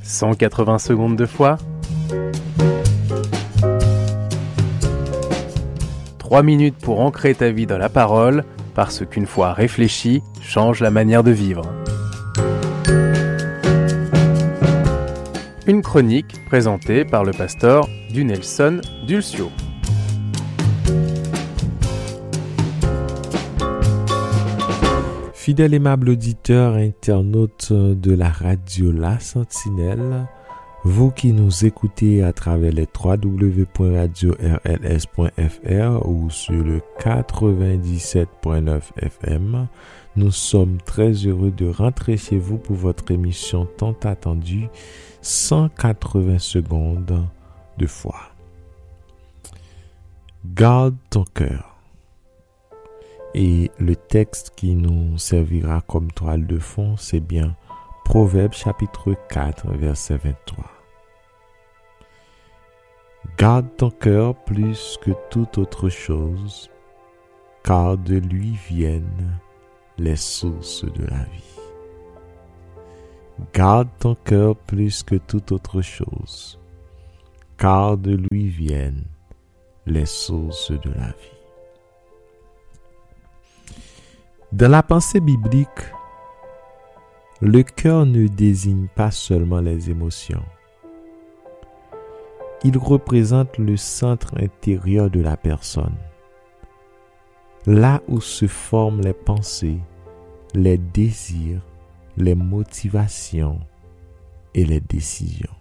180 secondes de foi. 3 minutes pour ancrer ta vie dans la parole, parce qu'une foi réfléchie change la manière de vivre. Une chronique présentée par le pasteur Dunelson Dulcio. Fidèle aimable auditeur, internaute de la radio La Sentinelle, vous qui nous écoutez à travers les www.radio-rls.fr ou sur le 97.9 FM, nous sommes très heureux de rentrer chez vous pour votre émission tant attendue, 180 secondes de foi. Garde ton cœur. Et le texte qui nous servira comme toile de fond, c'est bien Proverbes chapitre 4, verset 23. Garde ton cœur plus que toute autre chose, car de lui viennent les sources de la vie. Garde ton cœur plus que toute autre chose, car de lui viennent les sources de la vie. Dans la pensée biblique, le cœur ne désigne pas seulement les émotions. Il représente le centre intérieur de la personne, là où se forment les pensées, les désirs, les motivations et les décisions.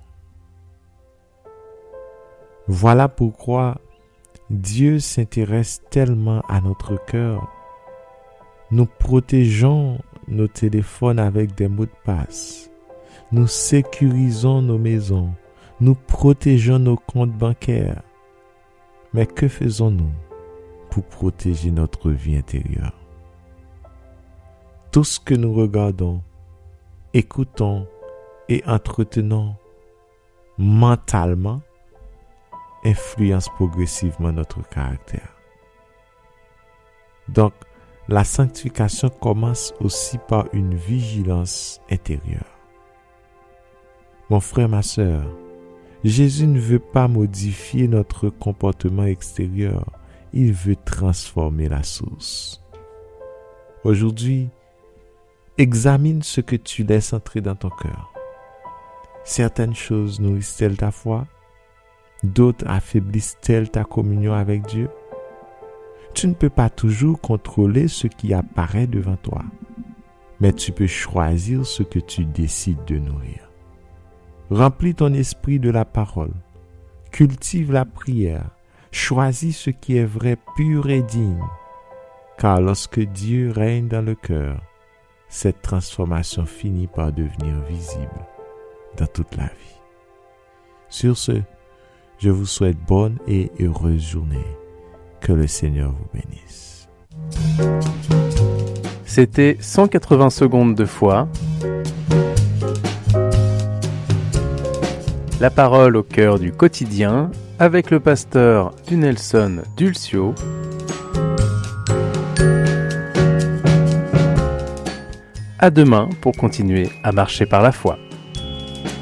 Voilà pourquoi Dieu s'intéresse tellement à notre cœur. Nous protégeons nos téléphones avec des mots de passe. Nous sécurisons nos maisons. Nous protégeons nos comptes bancaires. Mais que faisons-nous pour protéger notre vie intérieure? Tout ce que nous regardons, écoutons et entretenons mentalement influence progressivement notre caractère. Donc, la sanctification commence aussi par une vigilance intérieure. Mon frère, ma sœur, Jésus ne veut pas modifier notre comportement extérieur, il veut transformer la source. Aujourd'hui, examine ce que tu laisses entrer dans ton cœur. Certaines choses nourrissent-elles ta foi? D'autres affaiblissent-elles ta communion avec Dieu? Tu ne peux pas toujours contrôler ce qui apparaît devant toi, mais tu peux choisir ce que tu décides de nourrir. Remplis ton esprit de la parole, cultive la prière, choisis ce qui est vrai, pur et digne, car lorsque Dieu règne dans le cœur, cette transformation finit par devenir visible dans toute la vie. Sur ce, je vous souhaite bonne et heureuse journée. Que le Seigneur vous bénisse. C'était 180 secondes de foi. La parole au cœur du quotidien avec le pasteur Dunelson Dulcio. À demain pour continuer à marcher par la foi.